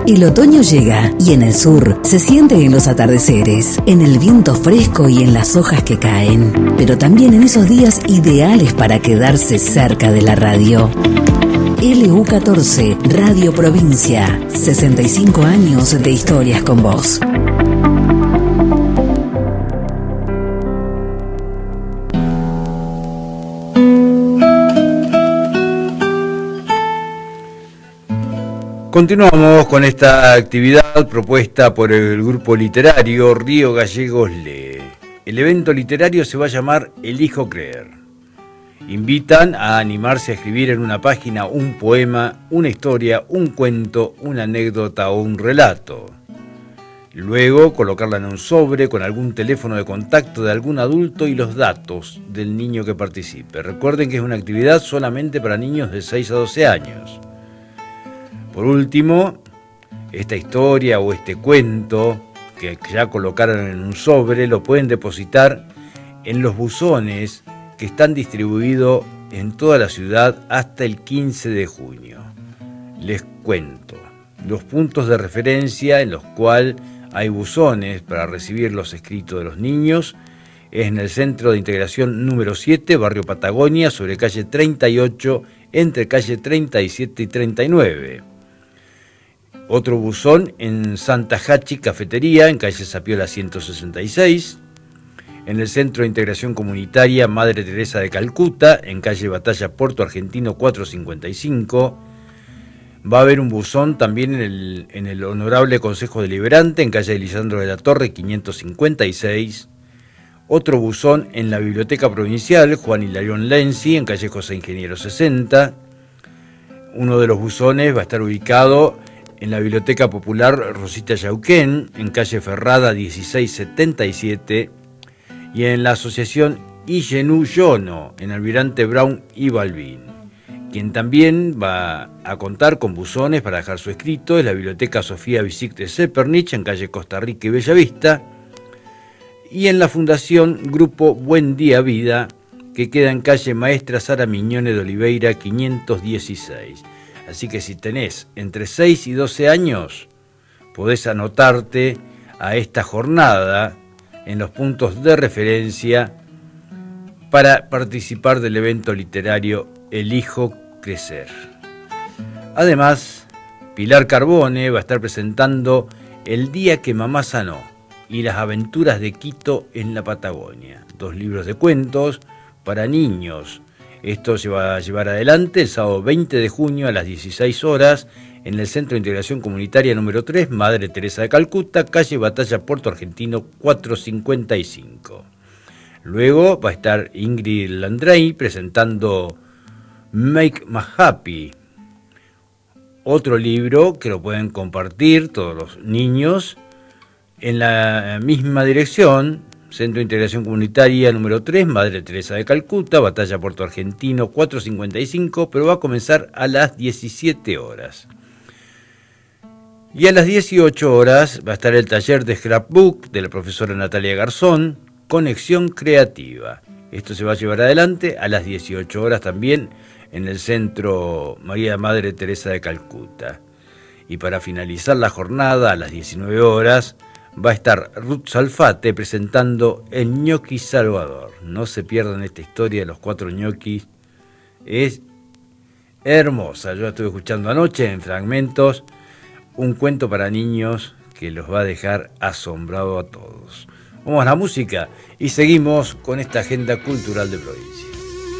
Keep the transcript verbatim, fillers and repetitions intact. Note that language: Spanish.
El otoño llega y en el sur se siente en los atardeceres, en el viento fresco y en las hojas que caen, pero también en esos días ideales para quedarse cerca de la radio. L U catorce, Radio Provincia, sesenta y cinco años de historias con vos. Continuamos con esta actividad propuesta por el grupo literario Río Gallegos Lee. El evento literario se va a llamar Elijo Creer. Invitan a animarse a escribir en una página un poema, una historia, un cuento, una anécdota o un relato. Luego colocarla en un sobre con algún teléfono de contacto de algún adulto y los datos del niño que participe. Recuerden que es una actividad solamente para niños de seis a doce años. Por último, esta historia o este cuento que ya colocaron en un sobre lo pueden depositar en los buzones que están distribuidos en toda la ciudad hasta el quince de junio. Les cuento los puntos de referencia en los cuales hay buzones para recibir los escritos de los niños. Es en el Centro de Integración número siete, Barrio Patagonia, sobre calle treinta y ocho, entre calle treinta y siete y treinta y nueve. Otro buzón en Santa Hachi Cafetería, en calle Sapiola ciento sesenta y seis. En el Centro de Integración Comunitaria Madre Teresa de Calcuta, en calle Batalla Puerto Argentino cuatrocientos cincuenta y cinco. Va a haber un buzón también en el, en el Honorable Consejo Deliberante, en calle Lisandro de la Torre quinientos cincuenta y seis. Otro buzón en la Biblioteca Provincial Juan Hilarión Lenzi, en calle José Ingeniero sesenta. Uno de los buzones va a estar ubicado en la Biblioteca Popular Rosita Yauquén, en calle Ferrada dieciséis setenta y siete, y en la Asociación Illenú Yono, en Almirante Brown y Balbín. Quien también va a contar con buzones para dejar su escrito es la Biblioteca Sofía Visic de Sepernich, en calle Costa Rica y Bellavista, y en la Fundación Grupo Buen Día Vida, que queda en calle Maestra Sara Miñone de Oliveira quinientos dieciséis. Así que si tenés entre seis y doce años, podés anotarte a esta jornada en los puntos de referencia para participar del evento literario Elijo Crecer. Además, Pilar Carbone va a estar presentando El día que mamá sanó y las aventuras de Quito en la Patagonia, dos libros de cuentos para niños. Esto se va a llevar adelante el sábado veinte de junio a las dieciséis horas en el Centro de Integración Comunitaria número tres, Madre Teresa de Calcuta, calle Batalla Puerto Argentino cuatrocientos cincuenta y cinco. Luego va a estar Ingrid Landrey presentando Make Me Happy, otro libro que lo pueden compartir todos los niños en la misma dirección, Centro de Integración Comunitaria número tres, Madre Teresa de Calcuta, Batalla Puerto Argentino cuatrocientos cincuenta y cinco, pero va a comenzar a las diecisiete horas. Y a las dieciocho horas va a estar el taller de Scrapbook de la profesora Natalia Garzón, Conexión Creativa. Esto se va a llevar adelante a las dieciocho horas también en el Centro María Madre Teresa de Calcuta. Y para finalizar la jornada a las diecinueve horas va a estar Ruth Salfate presentando el ñoqui Salvador. No se pierdan esta historia de los cuatro ñoquis. Es hermosa. Yo la estuve escuchando anoche en fragmentos. Un cuento para niños que los va a dejar asombrados a todos. Vamos a la música y seguimos con esta agenda cultural de provincia.